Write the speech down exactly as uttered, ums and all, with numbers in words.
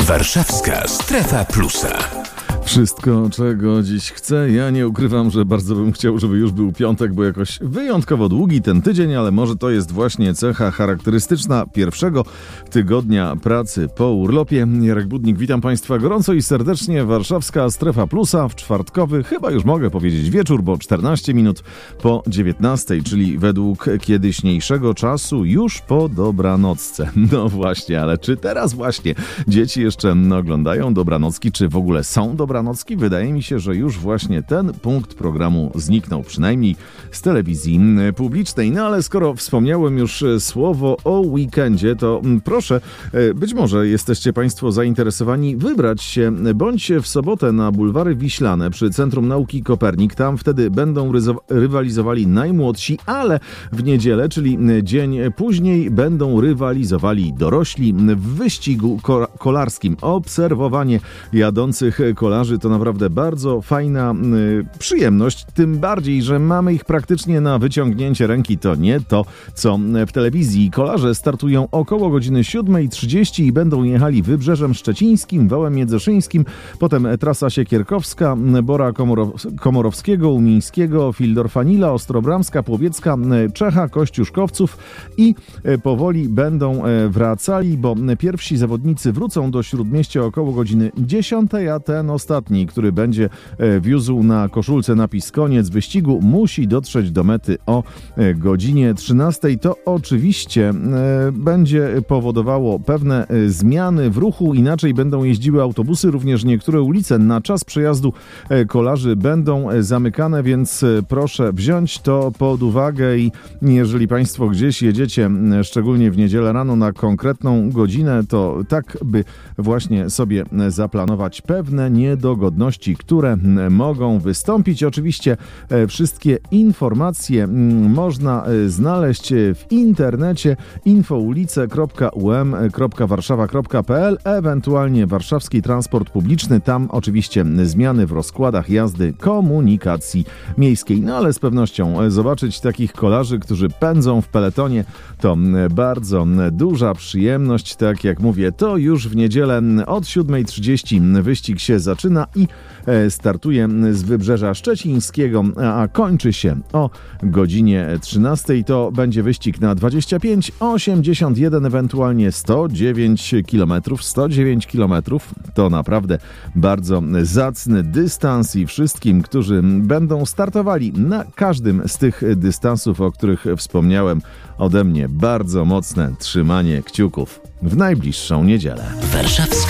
Warszawska Strefa Plusa. Wszystko, czego dziś chcę. Ja nie ukrywam, że bardzo bym chciał, żeby już był piątek, bo jakoś wyjątkowo długi ten tydzień, ale może to jest właśnie cecha charakterystyczna pierwszego tygodnia pracy po urlopie. Jarek Budnik, witam Państwa gorąco i serdecznie. Warszawska Strefa Plusa w czwartkowy, chyba już mogę powiedzieć wieczór, bo czternaście minut po dziewiętnastej, czyli według kiedyśniejszego czasu już po dobranocce. No właśnie, ale czy teraz właśnie dzieci jeszcze oglądają dobranocki, czy w ogóle są dobranocki? Dobranocki? Wydaje mi się, że już właśnie ten punkt programu zniknął, przynajmniej z telewizji publicznej. No ale skoro wspomniałem już słowo o weekendzie, to proszę, być może jesteście Państwo zainteresowani wybrać się bądź w sobotę na bulwary Wiślane przy Centrum Nauki Kopernik. Tam wtedy będą ryzo- rywalizowali najmłodsi, ale w niedzielę, czyli dzień później, będą rywalizowali dorośli w wyścigu ko- kolarskim. Obserwowanie jadących kolarzy to naprawdę bardzo fajna y, przyjemność, tym bardziej, że mamy ich praktycznie na wyciągnięcie ręki. To nie to, co w telewizji. Kolarze startują około godziny siódma trzydzieści i będą jechali Wybrzeżem Szczecińskim, Wałem Międzyszyńskim, potem trasa Siekierkowska, Bora Komorow- Komorowskiego, Umińskiego, Fildorfanila, Ostrobramska, Płowiecka, Czecha, Kościuszkowców i powoli będą wracali, bo pierwsi zawodnicy wrócą do Śródmieścia około godziny dziesiątej, a ten ostatni, który będzie wiózł na koszulce napis koniec wyścigu, musi dotrzeć do mety o godzinie trzynastej. To oczywiście będzie powodowało pewne zmiany w ruchu, inaczej będą jeździły autobusy, również niektóre ulice na czas przejazdu kolarzy będą zamykane, więc proszę wziąć to pod uwagę i jeżeli Państwo gdzieś jedziecie, szczególnie w niedzielę rano na konkretną godzinę, to tak by właśnie sobie zaplanować pewne niedogodności, które mogą wystąpić. Oczywiście wszystkie informacje można znaleźć w internecie infoulice kropka u m kropka warszawa kropka p l, ewentualnie warszawski transport publiczny. Tam oczywiście zmiany w rozkładach jazdy komunikacji miejskiej. No ale z pewnością zobaczyć takich kolarzy, którzy pędzą w peletonie, to bardzo duża przyjemność. Tak jak mówię, to już w niedzielę od siódma trzydzieści wyścig się zaczyna i startuje z Wybrzeża Szczecińskiego, a kończy się o godzinie trzynastej. To będzie wyścig na dwadzieścia pięć, osiemdziesiąt jeden, ewentualnie sto dziewięć kilometrów. sto dziewięć kilometrów to naprawdę bardzo zacny dystans i wszystkim, którzy będą startowali na każdym z tych dystansów, o których wspomniałem, ode mnie bardzo mocne trzymanie kciuków w najbliższą niedzielę. Warszawska